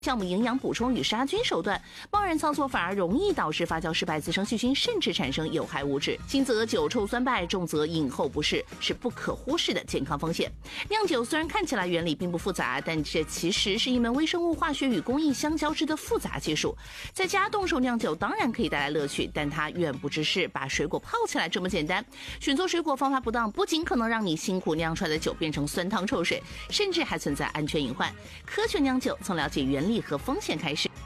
项目营养补充与杀菌手段，贸然操作反而容易导致发酵失败，滋生细菌，甚至产生有害物质。轻则酒臭酸败，重则饮后不适，是不可忽视的健康风险。酿酒虽然看起来原理并不复杂，但这其实是一门微生物化学与工艺相交织的复杂技术。在家动手酿酒当然可以带来乐趣，但它远不只是把水果泡起来这么简单。选错水果方法不当，不仅可能让你辛苦酿出来的酒变成酸汤臭水，甚至还存在安全隐患。科学酿酒从了解原理和风险开始。